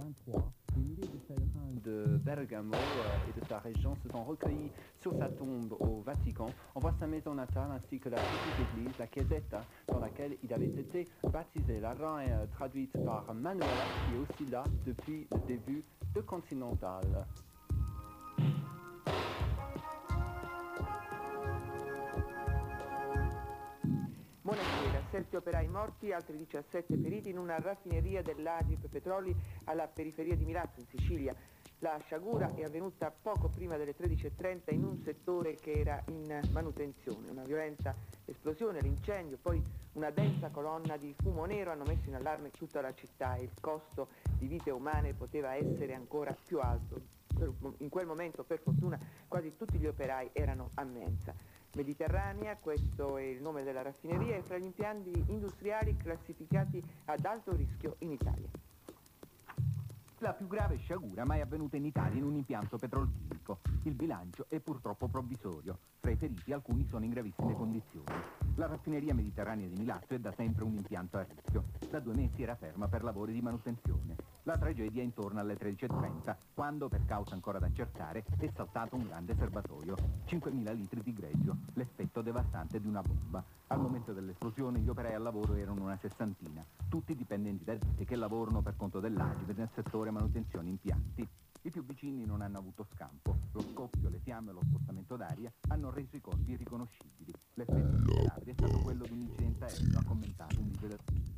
1923, des milliers de pèlerins de Bergamo et de sa région se sont recueillis sur sa tombe au Vatican. On voit sa maison natale ainsi que la petite église, la Chiesetta, dans laquelle il avait été baptisé. La rang est traduite par Manuela, qui est aussi là depuis le début de Continental. Buonasera, 7 operai morti, altri 17 feriti in una raffineria dell'Agip Petroli alla periferia di Milazzo, in Sicilia. La sciagura è avvenuta poco prima delle 13:30 in un settore che era in manutenzione. Una violenta esplosione, l'incendio, poi una densa colonna di fumo nero hanno messo in allarme tutta la città e il costo di vite umane poteva essere ancora più alto. In quel momento, per fortuna, quasi tutti gli operai erano a mensa. Mediterranea, questo è il nome della raffineria, è fra gli impianti industriali classificati ad alto rischio in Italia. La più grave sciagura mai avvenuta in Italia in un impianto petrolchimico. Il bilancio è purtroppo provvisorio. Fra i feriti alcuni sono in gravissime condizioni. La raffineria mediterranea di Milazzo è da sempre un impianto a rischio. Da 2 mesi era ferma per lavori di manutenzione. La tragedia è intorno alle 13:30, quando, per causa ancora da accertare, è saltato un grande serbatoio. 5.000 litri di greggio, l'effetto devastante di una bomba. Al momento dell'esplosione gli operai al lavoro erano una 60. Tutti dipendenti da ditte che lavorano per conto dell'Agip nel settore manutenzione impianti. I più vicini non hanno avuto scampo. Lo scoppio, le fiamme e lo spostamento d'aria hanno reso i corpi irriconoscibili. L'effetto dei cadaveri è stato quello di un incidente aereo, ha commentato un video del...